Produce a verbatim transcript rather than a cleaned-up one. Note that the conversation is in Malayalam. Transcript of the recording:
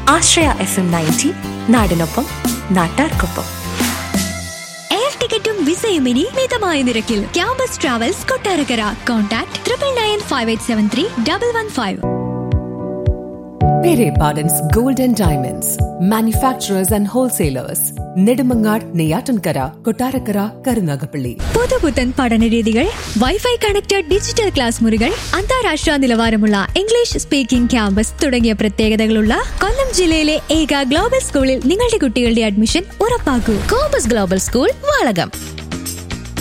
ആശ്രയ എഫ് എം നയൻറ്റി, നാടിനൊപ്പം നാട്ടാർക്കൊപ്പം. എയർ ടിക്കറ്റും വിസയും ഇനി മിതമായ നിരക്കിൽ. Campus travels Kottarakkara. Contact triple nine five eight seven three double one five. Pere Pardon's Gold and Diamonds, manufacturers and wholesalers. Nedumangad, Neyyattinkara, Kottarakkara, Karunagappally. പുതുപുത്തൻ പഠനരീതികൾ, വൈഫൈ കണക്റ്റഡ് ഡിജിറ്റൽ ക്ലാസ് മുറികൾ, അന്താരാഷ്ട്ര നിലവാരമുള്ള ഇംഗ്ലീഷ് സ്പീക്കിംഗ് ക്യാമ്പസ് തുടങ്ങിയ പ്രത്യേകതകളുള്ള കൊല്ലം ജില്ലയിലെ ഏക ഗ്ലോബൽ സ്കൂളിൽ നിങ്ങളുടെ കുട്ടികളുടെ admission ഉറപ്പാക്കൂ. Compass global school, Valakom.